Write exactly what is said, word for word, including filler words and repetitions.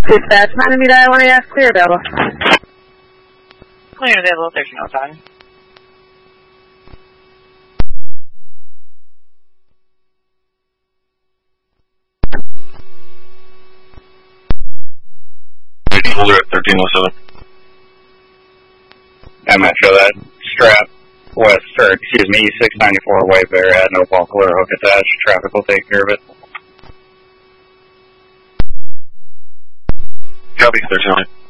Dispatch, nine me dial A F, clear available. Clear available, thirteen oh five. Holder at thirteen oh seven. I'm not sure that strap west, or excuse me, six ninety-four White Bear had no ball clear hook attached. Traffic will take care of it. Copy, thirteen oh nine.